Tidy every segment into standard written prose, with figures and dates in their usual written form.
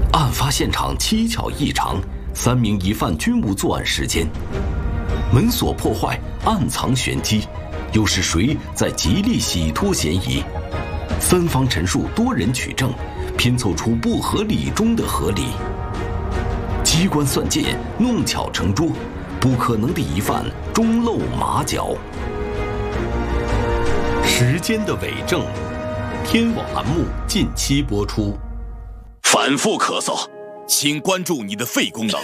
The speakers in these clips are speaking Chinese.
案发现场蹊跷异常，3名疑犯均无作案时间。门锁破坏，暗藏玄机，又是谁在极力洗脱嫌疑？3方陈述，多人取证，拼凑出不合理中的合理。机关算尽，弄巧成拙，不可能的疑犯终露马脚。时间的伪证，天网栏目近期播出。 反复咳嗽，请关注你的肺功能。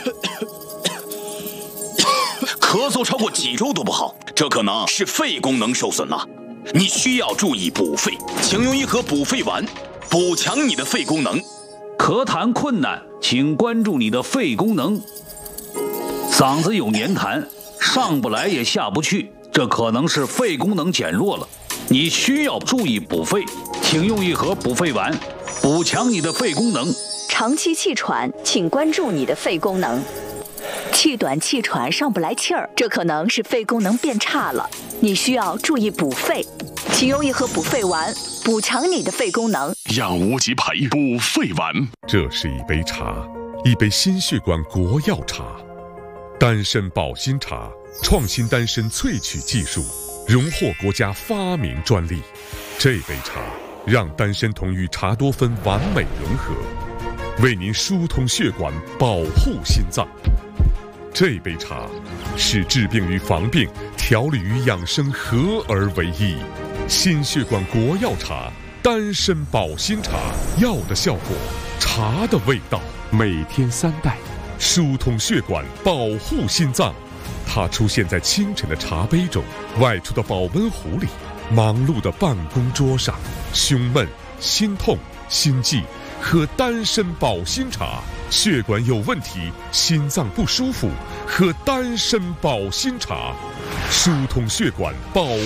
咳嗽超过几周都不好，这可能是肺功能受损了。你需要注意补肺，请用一盒补肺丸，补强你的肺功能。 咳痰困难，请关注你的肺功能。嗓子有黏痰，上不来也下不去，这可能是肺功能减弱了。你需要注意补肺，请用一盒补肺丸，补强你的肺功能。 长期气喘，请关注你的肺功能。气短气喘上不来气儿，这可能是肺功能变差了，你需要注意补肺，请用一盒补肺丸，补强你的肺功能。 养无极培补肺丸。 这是一杯茶，一杯心血管国药茶，丹参保心茶，创新丹参萃取技术，荣获国家发明专利。这杯茶让丹参酮与茶多酚完美融合，为您疏通血管，保护心脏。这杯茶是治病与防病、调理与养生合而为一。心血管国药茶，丹参保心茶，药的效果，茶的味道，每天3袋，疏通血管，保护心脏。它出现在清晨的茶杯中，外出的保温壶里，忙碌的办公桌上。胸闷、心痛、心悸，喝丹参保心茶。血管有问题，心脏不舒服，喝丹参保心茶，疏通血管，保